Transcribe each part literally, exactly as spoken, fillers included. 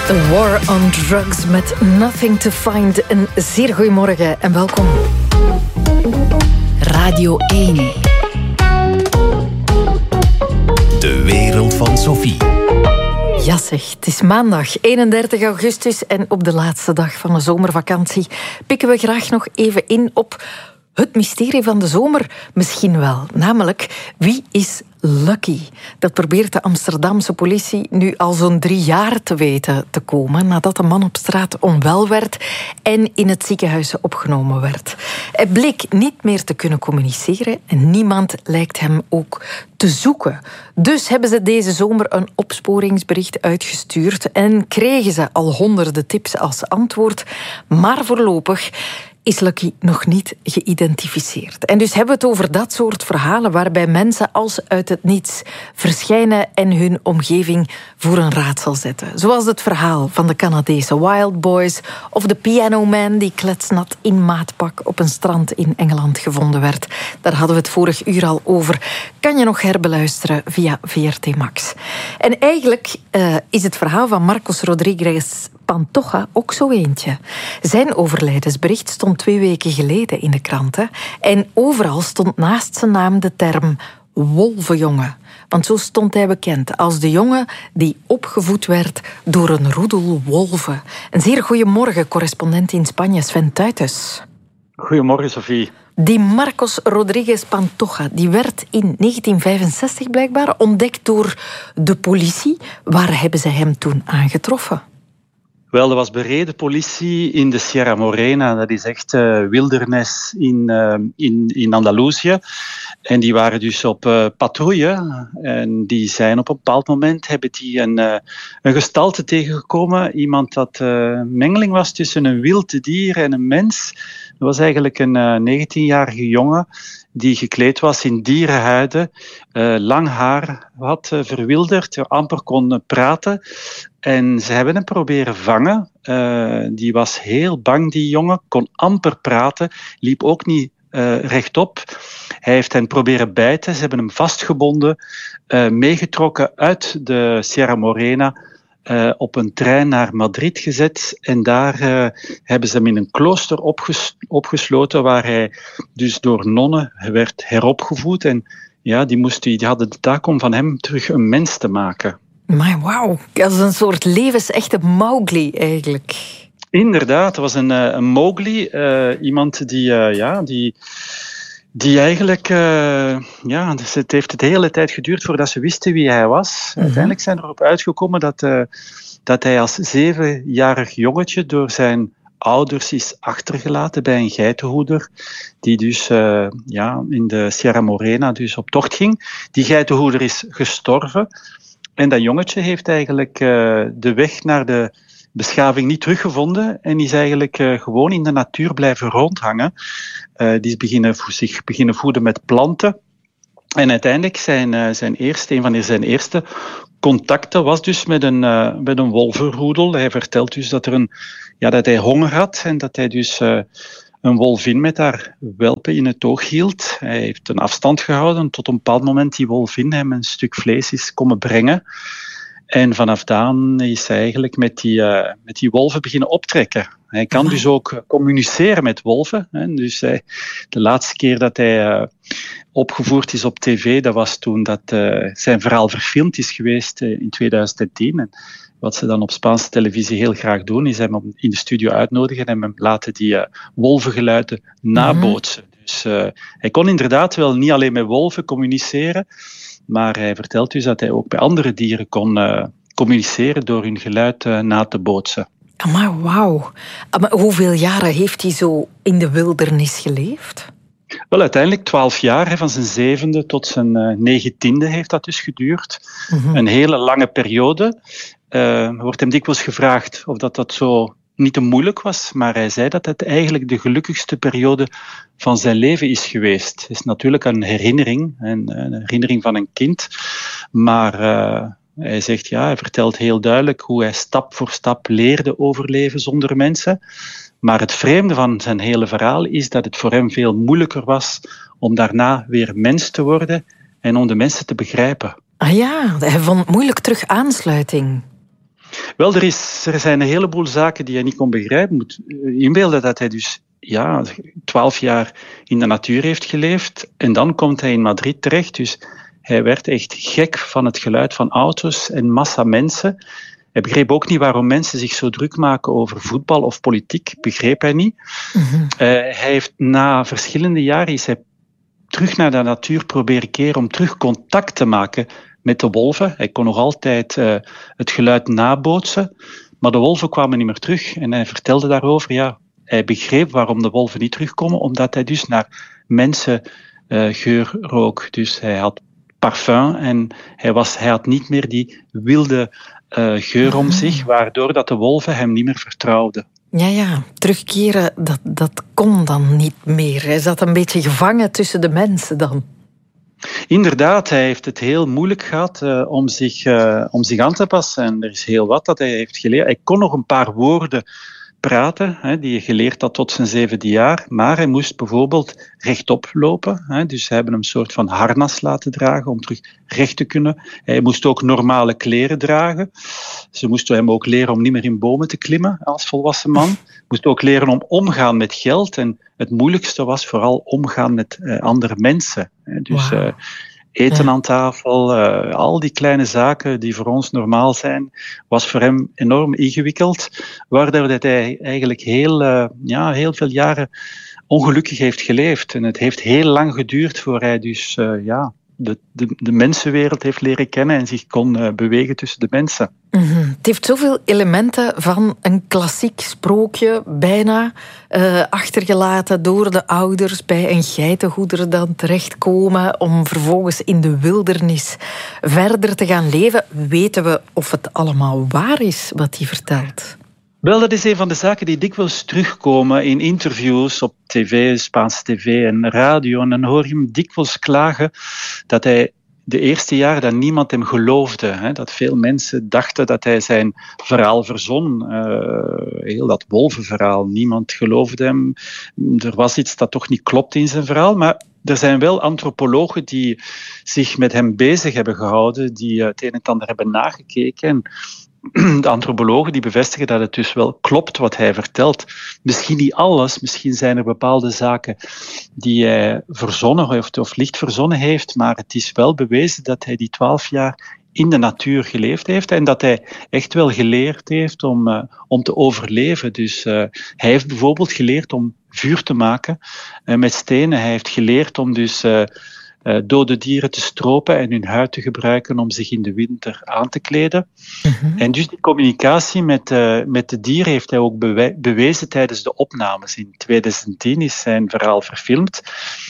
The War on Drugs met Nothing to Find. Een zeer goeiemorgen en welkom. Radio één. De wereld van Sophie. Ja zeg, het is maandag eenendertig augustus en op de laatste dag van de zomervakantie pikken we graag nog even in op het mysterie van de zomer. Misschien wel, namelijk wie is Lucky? Dat probeert de Amsterdamse politie nu al zo'n drie jaar te weten te komen, nadat een man op straat onwel werd en in het ziekenhuis opgenomen werd. Hij bleek niet meer te kunnen communiceren en niemand lijkt hem ook te zoeken. Dus hebben ze deze zomer een opsporingsbericht uitgestuurd en kregen ze al honderden tips als antwoord, maar voorlopig is Lucky nog niet geïdentificeerd. En dus hebben we het over dat soort verhalen waarbij mensen als uit het niets verschijnen en hun omgeving voor een raadsel zetten. Zoals het verhaal van de Canadese Wild Boys of de Piano Man die kletsnat in maatpak op een strand in Engeland gevonden werd. Daar hadden we het vorig uur al over. Kan je nog herbeluisteren via V R T Max. En eigenlijk uh, is het verhaal van Marcos Rodriguez Pantoja ook zo eentje. Zijn overlijdensbericht stond twee weken geleden in de kranten en overal stond naast zijn naam de term wolvenjongen. Want zo stond hij bekend als de jongen die opgevoed werd door een roedel wolven. Een zeer goeiemorgen, correspondent in Spanje, Sven Tuites. Goedemorgen, Sophie. Die Marcos Rodriguez Pantoja die werd in negentien vijfenzestig blijkbaar ontdekt door de politie. Waar hebben ze hem toen aangetroffen? Wel, er was bereden politie in de Sierra Morena. Dat is echt uh, wildernis in, uh, in, in Andalusië. En die waren dus op uh, patrouille. En die zijn op een bepaald moment hebben die een, uh, een gestalte tegengekomen. Iemand dat uh, mengeling was tussen een wild dier en een mens. Dat was eigenlijk een uh, negentienjarige jongen die gekleed was in dierenhuiden, uh, lang haar had uh, verwilderd, amper kon uh, praten. En ze hebben hem proberen vangen. Uh, die was heel bang, die jongen, kon amper praten, liep ook niet uh, rechtop. Hij heeft hen proberen bijten, ze hebben hem vastgebonden, uh, meegetrokken uit de Sierra Morena, Uh, op een trein naar Madrid gezet en daar uh, hebben ze hem in een klooster opges- opgesloten waar hij dus door nonnen werd heropgevoed en ja, die, moest, die hadden de taak om van hem terug een mens te maken. Maar wauw, dat is een soort levensechte Mowgli eigenlijk. Inderdaad, het was een, uh, een Mowgli, uh, iemand die, uh, ja, die Die eigenlijk, uh, ja, dus het heeft de hele tijd geduurd voordat ze wisten wie hij was. Mm-hmm. Uiteindelijk zijn er erop uitgekomen dat, uh, dat hij als zevenjarig jongetje door zijn ouders is achtergelaten bij een geitenhoeder, die dus uh, ja, in de Sierra Morena dus op tocht ging. Die geitenhoeder is gestorven en dat jongetje heeft eigenlijk uh, de weg naar de beschaving niet teruggevonden en is eigenlijk uh, gewoon in de natuur blijven rondhangen. Uh, die is beginnen, zich beginnen voeden met planten. En uiteindelijk zijn, uh, zijn eerste, een van zijn eerste contacten was dus met een, uh, met een wolvenroedel. Hij vertelt dus dat, er een, ja, dat hij honger had en dat hij dus uh, een wolvin met haar welpen in het oog hield. Hij heeft een afstand gehouden tot op een bepaald moment die wolvin hem een stuk vlees is komen brengen. En vanaf dan is hij eigenlijk met die, uh, met die wolven beginnen optrekken. Hij kan dus ook communiceren met wolven. Hè. Dus hij, de laatste keer dat hij uh, opgevoerd is op tv, dat was toen dat uh, zijn verhaal verfilmd is geweest uh, in tweeduizend tien. En wat ze dan op Spaanse televisie heel graag doen, is hem in de studio uitnodigen en hem laten die uh, wolvengeluiden nabootsen. Mm-hmm. Dus uh, hij kon inderdaad wel niet alleen met wolven communiceren, maar hij vertelt dus dat hij ook bij andere dieren kon uh, communiceren door hun geluid uh, na te bootsen. Maar wauw. Maar hoeveel jaren heeft hij zo in de wildernis geleefd? Wel, uiteindelijk twaalf jaar, hè, van zijn zevende tot zijn uh, negentiende heeft dat dus geduurd. Mm-hmm. Een hele lange periode. Uh, er wordt hem dikwijls gevraagd of dat, dat zo niet te moeilijk was, maar hij zei dat het eigenlijk de gelukkigste periode van zijn leven is geweest. Het is natuurlijk een herinnering, een, een herinnering van een kind, maar uh, hij zegt, ja, hij vertelt heel duidelijk hoe hij stap voor stap leerde overleven zonder mensen. Maar het vreemde van zijn hele verhaal is dat het voor hem veel moeilijker was om daarna weer mens te worden en om de mensen te begrijpen. Ah ja, hij vond moeilijk terug aansluiting. Wel, er, is, er zijn een heleboel zaken die hij niet kon begrijpen. Je moet inbeelden dat hij dus ja, twaalf jaar in de natuur heeft geleefd. En dan komt hij in Madrid terecht. Dus hij werd echt gek van het geluid van auto's en massa mensen. Hij begreep ook niet waarom mensen zich zo druk maken over voetbal of politiek. Begreep hij niet. Mm-hmm. Uh, hij heeft na verschillende jaren is hij terug naar de natuur proberen keren om terug contact te maken met de wolven. Hij kon nog altijd uh, het geluid nabootsen, maar de wolven kwamen niet meer terug. En hij vertelde daarover, ja, hij begreep waarom de wolven niet terugkomen, omdat hij dus naar mensen uh, geur rook. Dus hij had parfum en hij, was, hij had niet meer die wilde uh, geur om zich, waardoor dat de wolven hem niet meer vertrouwden. Ja, ja, terugkeren, dat, dat kon dan niet meer. Hij zat een beetje gevangen tussen de mensen dan. Inderdaad, hij heeft het heel moeilijk gehad uh, om, zich, uh, om zich aan te passen. En er is heel wat dat hij heeft geleerd. Hij kon nog een paar woorden praten, hè, die hij geleerd had tot zijn zevende jaar. Maar hij moest bijvoorbeeld rechtop lopen. Hè, dus ze hebben hem een soort van harnas laten dragen om terug recht te kunnen. Hij moest ook normale kleren dragen. Ze moesten hem ook leren om niet meer in bomen te klimmen als volwassen man. Hij moest ook leren om omgaan met geld. En het moeilijkste was vooral omgaan met uh, andere mensen. Hè, dus wow. uh, eten ja. aan tafel, uh, al die kleine zaken die voor ons normaal zijn, was voor hem enorm ingewikkeld, waardoor hij eigenlijk heel, uh, ja, heel veel jaren ongelukkig heeft geleefd. En het heeft heel lang geduurd voor hij dus uh, ja, de, de, de mensenwereld heeft leren kennen en zich kon uh, bewegen tussen de mensen. Mm-hmm. Het heeft zoveel elementen van een klassiek sprookje, bijna uh, achtergelaten door de ouders bij een geitenhoeder dan terechtkomen om vervolgens in de wildernis verder te gaan leven. Weten we of het allemaal waar is wat hij vertelt? Wel, dat is een van de zaken die dikwijls terugkomen in interviews op tv, Spaanse tv en radio. En dan hoor je hem dikwijls klagen dat hij de eerste jaren dat niemand hem geloofde. Hè, dat veel mensen dachten dat hij zijn verhaal verzon. Uh, heel dat wolvenverhaal. Niemand geloofde hem. Er was iets dat toch niet klopt in zijn verhaal. Maar er zijn wel antropologen die zich met hem bezig hebben gehouden, die het een en het ander hebben nagekeken. En de antropologen die bevestigen dat het dus wel klopt wat hij vertelt. Misschien niet alles, misschien zijn er bepaalde zaken die hij verzonnen heeft of licht verzonnen heeft, maar het is wel bewezen dat hij die twaalf jaar in de natuur geleefd heeft en dat hij echt wel geleerd heeft om, uh, om te overleven. Dus uh, hij heeft bijvoorbeeld geleerd om vuur te maken uh, met stenen. Hij heeft geleerd om dus Uh, Uh, dode dieren te stropen en hun huid te gebruiken om zich in de winter aan te kleden. Mm-hmm. En dus die communicatie met, uh, met de dieren heeft hij ook bewe- bewezen tijdens de opnames. In tweeduizend tien is zijn verhaal verfilmd.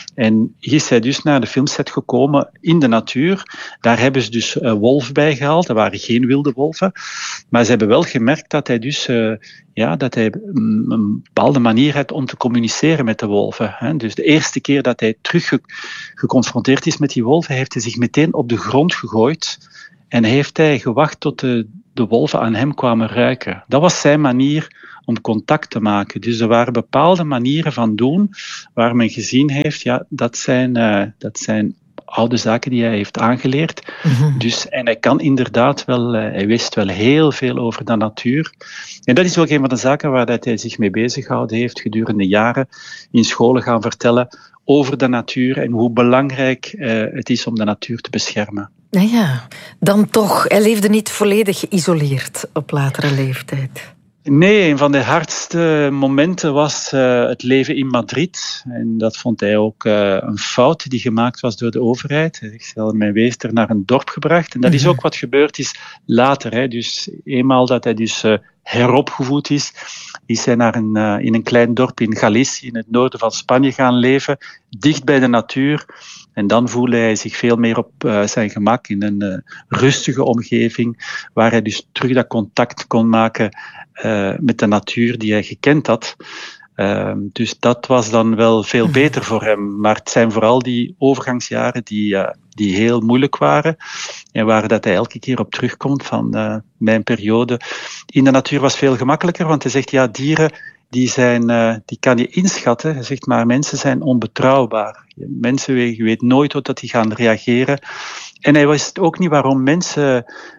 En is hij dus naar de filmset gekomen in de natuur. Daar hebben ze dus uh, wolf bij gehaald. Er waren geen wilde wolven. Maar ze hebben wel gemerkt dat hij dus Uh, Ja, dat hij een bepaalde manier had om te communiceren met de wolven. Dus de eerste keer dat hij terug geconfronteerd is met die wolven, heeft hij zich meteen op de grond gegooid en heeft hij gewacht tot de, de wolven aan hem kwamen ruiken. Dat was zijn manier om contact te maken. Dus er waren bepaalde manieren van doen waar men gezien heeft, ja, dat zijn, uh, dat zijn oude zaken die hij heeft aangeleerd. Mm-hmm. Dus, en hij kan inderdaad wel, uh, hij wist wel heel veel over de natuur. En dat is ook een van de zaken waar dat hij zich mee bezig gehouden heeft gedurende jaren in scholen gaan vertellen over de natuur en hoe belangrijk uh, het is om de natuur te beschermen. Nou ja, dan toch, hij leefde niet volledig geïsoleerd op latere leeftijd. Nee, een van de hardste momenten was uh, het leven in Madrid. En dat vond hij ook uh, een fout die gemaakt was door de overheid. Hij zegt, mijn wees er naar een dorp gebracht. En dat is ook wat gebeurd is later. Hè. Dus eenmaal dat hij dus uh, heropgevoed is, is hij naar een, uh, in een klein dorp in Galicië, in het noorden van Spanje, gaan leven, dicht bij de natuur. En dan voelde hij zich veel meer op uh, zijn gemak in een uh, rustige omgeving, waar hij dus terug dat contact kon maken uh, met de natuur die hij gekend had. Uh, dus dat was dan wel veel beter voor hem. Maar het zijn vooral die overgangsjaren die, uh, die heel moeilijk waren en waar dat hij elke keer op terugkomt van uh, mijn periode. In de natuur was veel gemakkelijker, want hij zegt, ja, dieren die, zijn, uh, die kan je inschatten. Hij zegt, maar mensen zijn onbetrouwbaar. Mensen, je weet nooit hoe dat die gaan reageren. En hij wist ook niet waarom mensen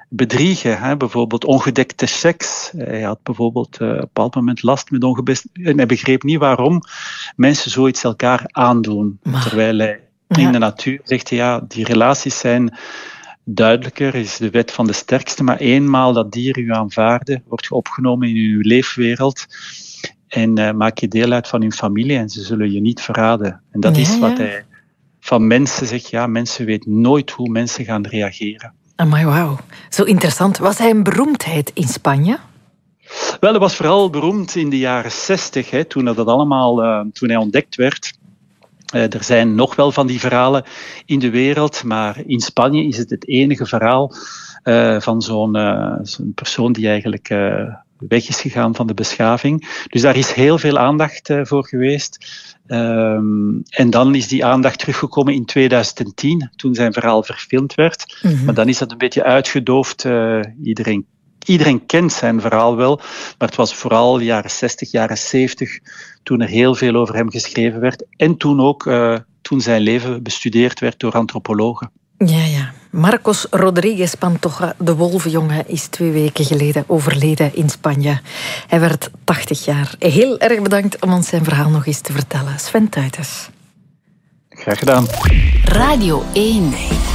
bedriegen. Hè? Bijvoorbeeld ongedekte seks. Hij had bijvoorbeeld uh, op een bepaald moment last met ongebest... En hij begreep niet waarom mensen zoiets elkaar aandoen. Maar, terwijl hij in ja. de natuur zegt, ja, die relaties zijn duidelijker, is de wet van de sterkste, maar eenmaal dat dieren u aanvaarden, wordt je opgenomen in uw leefwereld en uh, maak je deel uit van uw familie en ze zullen je niet verraden. En dat ja, is wat ja. hij van mensen zegt, ja, mensen weten nooit hoe mensen gaan reageren. Amai, wauw. Zo interessant. Was hij een beroemdheid in Spanje? Wel, hij was vooral beroemd in de jaren zestig, hè, toen dat allemaal, uh, toen hij ontdekt werd. Uh, er zijn nog wel van die verhalen in de wereld, maar in Spanje is het het enige verhaal uh, van zo'n, uh, zo'n persoon die eigenlijk uh, weg is gegaan van de beschaving. Dus daar is heel veel aandacht uh, voor geweest. Um, en dan is die aandacht teruggekomen in tweeduizend tien, toen zijn verhaal verfilmd werd. Mm-hmm. Maar dan is dat een beetje uitgedoofd. Uh, iedereen, iedereen kent zijn verhaal wel, maar het was vooral jaren zestig, jaren zeventig, toen er heel veel over hem geschreven werd. En toen ook, uh, toen zijn leven bestudeerd werd door antropologen. Ja, ja. Marcos Rodríguez Pantoja, de wolvenjongen, is twee weken geleden overleden in Spanje. Hij werd tachtig jaar. Heel erg bedankt om ons zijn verhaal nog eens te vertellen. Sven Tuitens. Graag gedaan. Radio één.